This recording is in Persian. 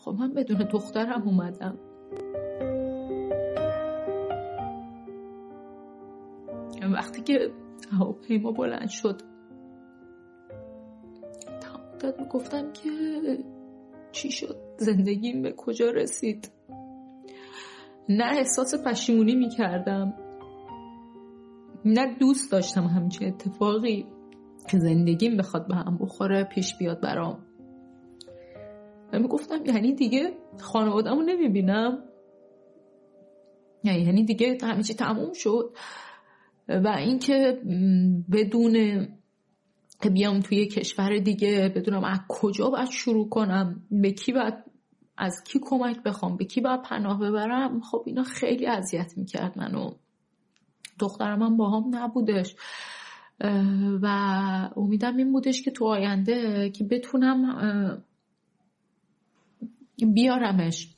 خب من بدون دخترم اومدم. وقتی که هواپیما بلند شد تمام گفتم که چی شد، زندگیم به کجا رسید. نه احساس پشیمونی میکردم، نه دوست داشتم همچین اتفاقی که زندگیم بخواد به هم بخوره پیش بیاد برام. و میگفتم یعنی دیگه خانواده‌مو نمیبینم، یعنی دیگه همه چی تموم شد. و اینکه بدون که بیام توی کشور دیگه بدونم از کجا باید شروع کنم، به کی باید از کی کمک بخوام، به کی باید پناه ببرم، خب اینا خیلی اذیت میکرد منو. دخترم هم با هم نبودش و امیدم این بودش که تو آینده که بتونم بیارمش.